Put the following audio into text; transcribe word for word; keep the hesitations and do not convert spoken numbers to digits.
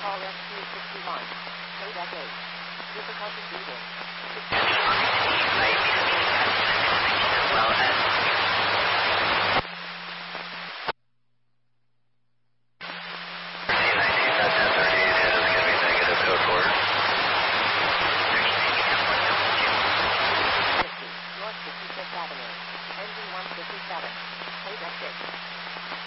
Call S two sixty-one. Codec eight. Difficulty reading.